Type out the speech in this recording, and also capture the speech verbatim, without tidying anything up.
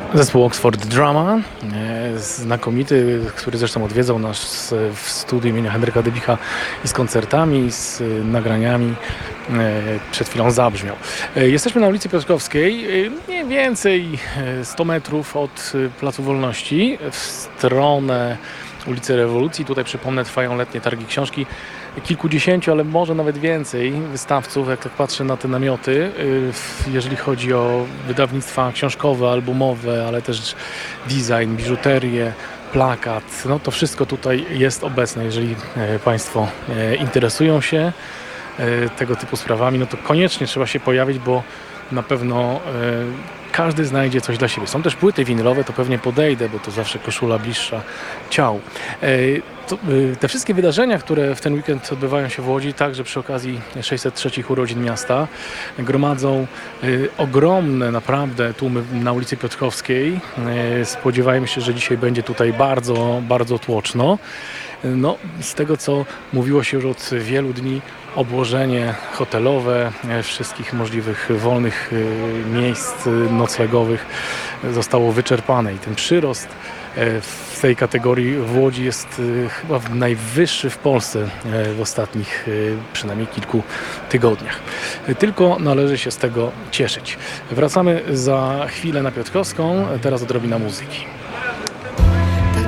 Zespół Oxford Drama, e, znakomity, który zresztą odwiedzał nas w studiu imienia Henryka Debicha i z koncertami, z nagraniami. E, przed chwilą zabrzmiał. E, Jesteśmy na ulicy Piotrkowskiej, e, mniej więcej e, sto metrów od e, Placu Wolności, w stronę ulicy Rewolucji. Tutaj, przypomnę, trwają letnie targi książki. Kilkudziesięciu, ale może nawet więcej wystawców, jak tak patrzę na te namioty, e, jeżeli chodzi o wydawnictwa książkowe, albumowe, ale też design, biżuterię, plakat. No to wszystko tutaj jest obecne. Jeżeli e, Państwo e, interesują się e, tego typu sprawami, no to koniecznie trzeba się pojawić, bo na pewno e, każdy znajdzie coś dla siebie. Są też płyty winylowe, to pewnie podejdę, bo to zawsze koszula bliższa ciału. E, to, e, te wszystkie wydarzenia, które w ten weekend odbywają się w Łodzi, także przy okazji sześćset trzech urodzin miasta, gromadzą e, ogromne naprawdę tłumy na ulicy Piotrkowskiej. E, spodziewajmy się, że dzisiaj będzie tutaj bardzo, bardzo tłoczno. No, z tego, co mówiło się już od wielu dni, obłożenie hotelowe, e, wszystkich możliwych wolnych e, miejsc e, noclegowych zostało wyczerpane i ten przyrost e, w tej kategorii w Łodzi jest e, chyba najwyższy w Polsce e, w ostatnich e, przynajmniej kilku tygodniach. E, Tylko należy się z tego cieszyć. Wracamy za chwilę na Piotrkowską, teraz odrobina muzyki.